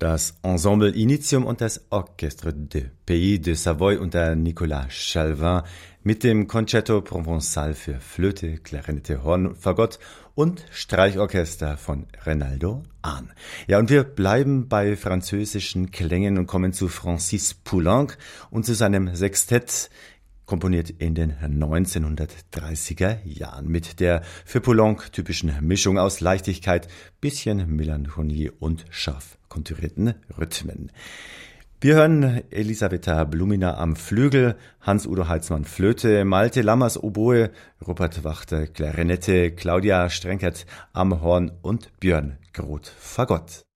Das Ensemble Initium und das Orchestre de Pays de Savoie unter Nicolas Chalvin mit dem Concerto Provençal für Flöte, Klarinette, Horn, Fagott und Streichorchester von Reynaldo Ahn. Ja, und wir bleiben bei französischen Klängen und kommen zu Francis Poulenc und zu seinem Sextett, komponiert in den 1930er Jahren mit der für Poulenc typischen Mischung aus Leichtigkeit, bisschen Melancholie und scharf konturierten Rhythmen. Wir hören Elisaveta Blumina am Flügel, Hans-Udo Heitzmann Flöte, Malte Lammers Oboe, Rupert Wachter Klarinette, Claudia Strenkert am Horn und Björn Groth Fagott.